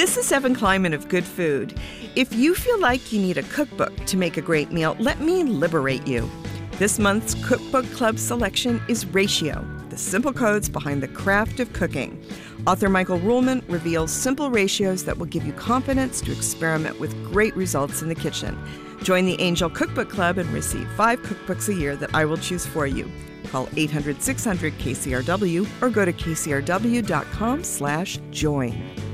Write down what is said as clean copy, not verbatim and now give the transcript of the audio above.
This is Evan Kleiman of Good Food. If you feel like you need a cookbook to make a great meal, let me liberate you. This month's Cookbook Club selection is Ratio, the simple codes behind the craft of cooking. Author Michael Ruhlman reveals simple ratios that will give you confidence to experiment with great results in the kitchen. Join the Angel Cookbook Club and receive 5 cookbooks a year that I will choose for you. Call 800-600-KCRW or go to kcrw.com/join.